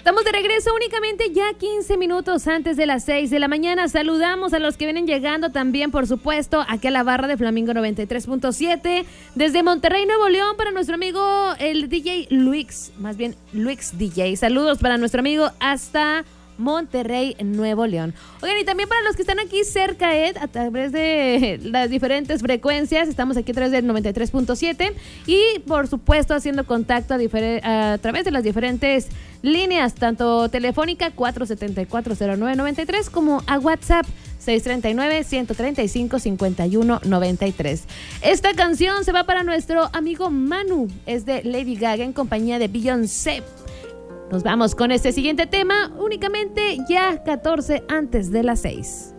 Estamos de regreso únicamente ya 15 minutos antes de las 6 de la mañana. Saludamos a los que vienen llegando también, por supuesto, aquí a la barra de Flamingo 93.7. Desde Monterrey, Nuevo León, para nuestro amigo el DJ Luis, más bien Luis DJ. Saludos para nuestro amigo hasta Monterrey, Nuevo León. Oigan, y también para los que están aquí cerca, a través de las diferentes frecuencias, estamos aquí a través del 93.7 y por supuesto haciendo contacto a través de las diferentes líneas, tanto telefónica 474-0993 como a WhatsApp 639-135-5193. Esta canción se va para nuestro amigo Manu, es de Lady Gaga en compañía de Beyoncé. Nos vamos con este siguiente tema, únicamente ya 14 antes de las 6.